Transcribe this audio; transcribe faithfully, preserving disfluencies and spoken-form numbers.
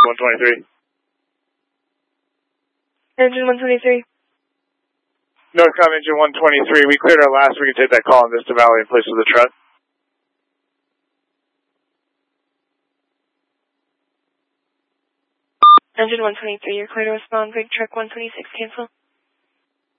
one twenty-three. Engine one twenty-three. Northcom engine one twenty-three. We cleared our last. We can take that call in Vista Valley in place of the truck. Engine one twenty-three, you're clear to respond. Big truck one twenty-six, cancel.